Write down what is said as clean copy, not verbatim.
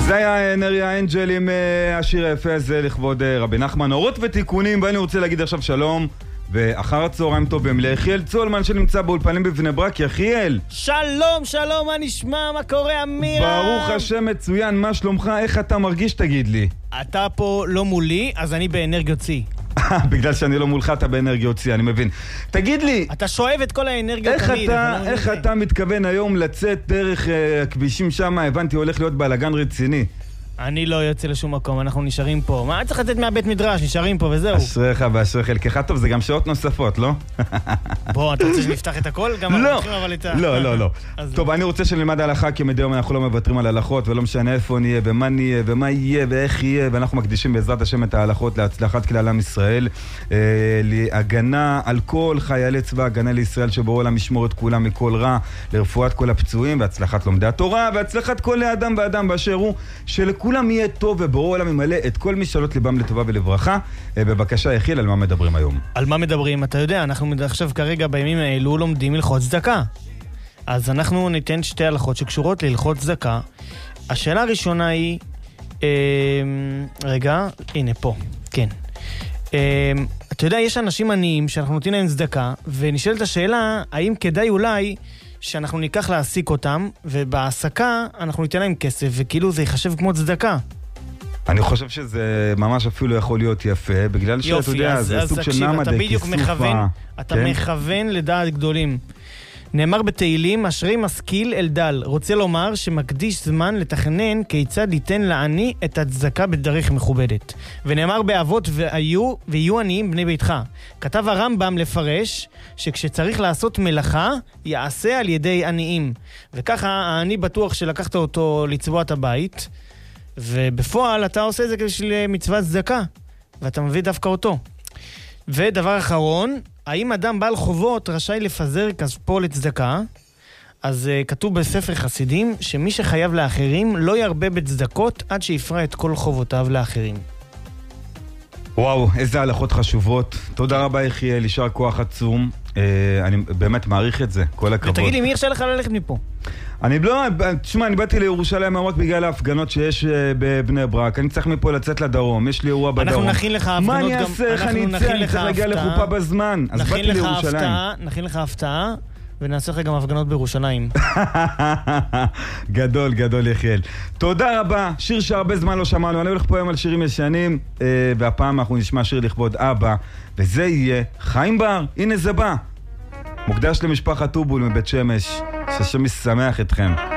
זה היה נריה אנג'ל עם השיר היפה הזה לכבוד רבי נחמן. אורות ותיקונים, ואני רוצה להגיד עכשיו שלום ואחר הצהריים טובים ליחיאל צולמן שנמצא באולפנים בבני ברק. יחיאל, שלום, שלום, מה נשמע? מה קורה, אמירה? ברוך השם, מצוין, מה שלומך? איך אתה מרגיש, תגיד לי? אתה פה לא מולי, אז אני באנרגיות צי. בגלל שאני לא מולך, אתה באנרגיות צי, אני מבין. תגיד לי, אתה שואב את כל האנרגיות תמיד. איך אתה מתכוון היום לצאת דרך הכבישים שם? הבנתי, הולך להיות בלגן רציני. אני לא יוצא לשום מקום, אנחנו נשארים פה. מה צריך לצאת מהבית מדרש? נשארים פה וזהו. אשריך ואשרי חלקך. טוב, זה גם שעות נוספות, לא? בוא, אתה רוצה שנפתח את הכל? לא. טוב, אני רוצה שנלמד הלכה, כי מדי יום אנחנו לא מוותרים על הלכות, ולא משנה איפה נהיה, ומה נהיה, ומה יהיה, ואיך יהיה, ואנחנו מקדישים בעזרת השם את ההלכות להצלחת כלל עם ישראל, להגנה על כל חיילי צבא, הגנה לישראל שבורא עולם ישמור את כולם מכל רע, לרפואת כל הפצועים, והצלחת לומדי התורה, והצלחת כל אדם ואדם באשר הוא, כולם יהיה טוב ובורא עולם ימלא את כל משאלות ליבם לטובה ולברכה. בבקשה יחיאל, על מה מדברים היום? על מה מדברים? אתה יודע, אנחנו עכשיו כרגע בימים האלו לומדים הלכות צדקה. אז אנחנו ניתן שתי הלכות שקשורות להלכות צדקה. השאלה הראשונה היא, רגע, הנה פה, כן. אתה יודע, יש אנשים עניים שאנחנו נותנים להם צדקה, ונשאלת השאלה, האם כדאי אולי שאנחנו ניקח להעסיק אותם, ובהעסקה אנחנו ניתן להם כסף, וכאילו זה יחשב כמו צדקה. אני חושב שזה ממש אפילו יכול להיות יפה, בגלל שאתה יודע, זה סוג של נעמד, כיסופה. אתה מכוון לדעת גדולים. נאמר בתהילים, אשרי משכיל אלדל, רוצה לומר שמקדיש זמן לתכנן כיצד ייתן לעני את הצדקה בדרך מכובדת. ונאמר באבות ויהיו עניים בני ביתך. כתב הרמב"ם לפרש שכשצריך לעשות מלאכה, יעשה על ידי עניים. וככה אני בטוח שלקחת אותו לצבוע את הבית, ובפועל אתה עושה את זה בשביל מצוות צדקה, ואתה מביא דווקא אותו. ודבר אחרון, האם אדם בעל חובות רשאי לפזר כספו לצדקה? אז כתוב בספר חסידים שמי שחייב לאחרים לא ירבה בצדקות עד שיפרע את כל חובותיו לאחרים. וואו, איזה הלכות חשובות. תודה רבה יחיאל, יישר כוח עצום. אני באמת מעריך את זה, כל הכבוד. ותגיד לי, מי הרשה לך ללכת מפה? אני באתי לירושלים רק בגלל ההפגנות שיש בבני ברק. אני צריך מפה לצאת לדרום, יש לי אירוע בדרום. אנחנו נכין לך הפגנות גם. מה אני אעשה? איך אני אצא? אני צריך להגיע לחופה בזמן. אז באתי לירושלים. נכין לך הפתעה, ונעשה לך גם הפגנות בירושלים. גדול, גדול יחיאל. תודה רבה, שיר שהרבה זמן לא שמענו. אני הולך פה היום על שירים ישנים, והפעם אנחנו נשמע שיר לכבוד אבא, וזה יהיה חיים בר. הנה זה בא. מוקדש למשפחת טובול מבית שמש, ששם משמח אתכם.